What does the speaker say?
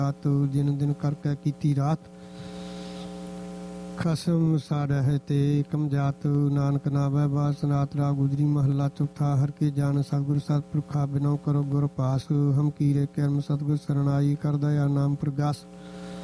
ਰਾਤ ਜਿਨ ਦਿਨ ਕਰਕੇ ਕੀਤੀ ਰਾਤ ਖਸਮ ਸਾੜਾ ਹੈ ਤੇ ਏਕਮ ਜਾਤ ਨਾਨਕ ਨਾਵੈ ਬਾਸਨਾਤ ਰਾਗ ਗੁਜਰੀ ਮਹੱਲਾ ਚੌਥਾ। ਹਰ ਕੇ ਜਾਨ ਸਤਿਗੁਰ ਸਤਿਪੁਰਖਾ ਬਿਨੋ ਕਰੋ ਗੁਰ ਪਾਸ ਹਮ ਕੀਰੇ ਕਰਮ ਸਤਿਗੁਰ ਸਰਣਾਈ ਕਰ ਦਇਆ ਨਾਮ ਪ੍ਰਗਾਸ।